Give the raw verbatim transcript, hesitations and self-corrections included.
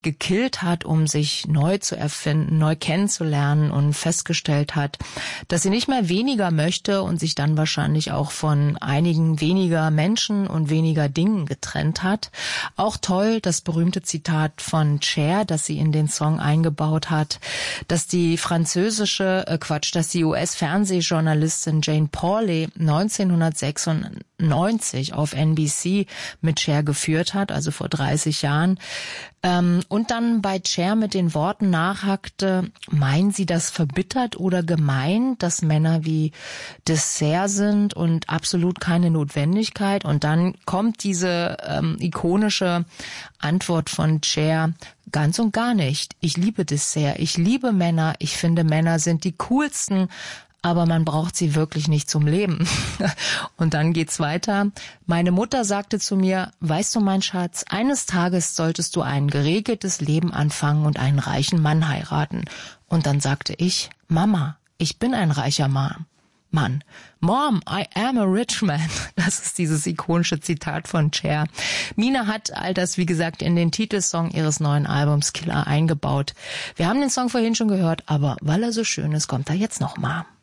gekillt hat, um sich neu zu erfinden, neu kennenzulernen und festgestellt hat, dass sie nicht mehr weniger möchte und sich dann wahrscheinlich auch von einigen weniger Menschen und weniger Dingen getrennt hat. Auch toll das berühmte Zitat von Cher, das sie in den Song eingebaut hat, dass die französische, äh Quatsch, dass die U S-Fernsehjournalistin Jane Pauley neunzehnhundertsechsundneunzig auf N B C mit Cher geführt hat, also vor dreißig Jahren. Ähm, und dann bei Cher mit den Worten nachhackte, meinen Sie das verbittert oder gemein, dass Männer wie Dessert sind und absolut keine Notwendigkeit? Und dann kommt diese ähm, ikonische Antwort von Cher, ganz und gar nicht. Ich liebe Dessert, ich liebe Männer, ich finde Männer sind die coolsten, aber man braucht sie wirklich nicht zum Leben. Und dann geht's weiter. Meine Mutter sagte zu mir, weißt du, mein Schatz, eines Tages solltest du ein geregeltes Leben anfangen und einen reichen Mann heiraten. Und dann sagte ich, Mama, ich bin ein reicher Mann. Mann. Mom, I am a rich man. Das ist dieses ikonische Zitat von Cher. Mina hat all das, wie gesagt, in den Titelsong ihres neuen Albums Killer eingebaut. Wir haben den Song vorhin schon gehört, aber weil er so schön ist, kommt er jetzt nochmal.